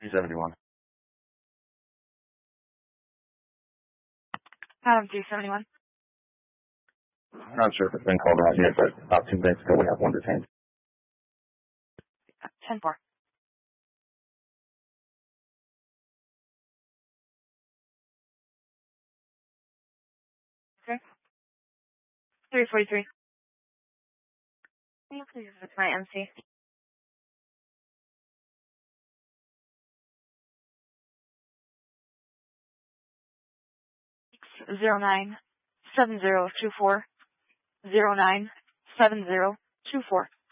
371. 371. I'm not sure if it's been called out yet, but about 2 minutes ago we have one detained. 10-4. Okay. 343. Can you please visit my MC? 097024. 097024.